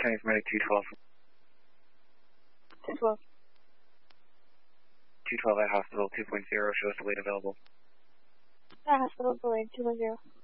Chinese medic 212. 212. 212 at hospital 2.0, shows delayed available. At hospital delayed 2.0.